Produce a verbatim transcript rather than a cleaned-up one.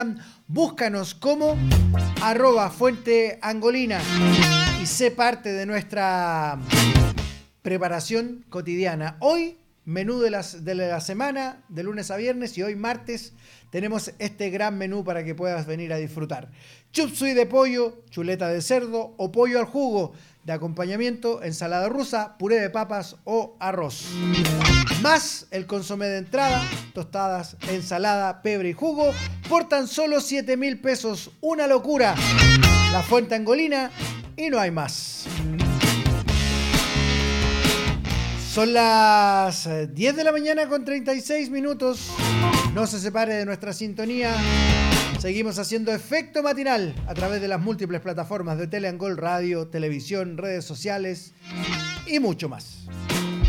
Búscanos como arroba Fuente Angolina y sé parte de nuestra preparación cotidiana. Hoy, menú de, las, de la semana, de lunes a viernes, y hoy martes tenemos este gran menú para que puedas venir a disfrutar. Chup suey de pollo, chuleta de cerdo o pollo al jugo. De acompañamiento, ensalada rusa, puré de papas o arroz. Más el consomé de entrada, tostadas, ensalada, pebre y jugo por tan solo siete mil pesos. Una locura. La Fuente Angolina y no hay más. Son las diez de la mañana con treinta y seis minutos. No se separe de nuestra sintonía. Seguimos haciendo efecto matinal a través de las múltiples plataformas de Teleangol, radio, televisión, redes sociales y mucho más.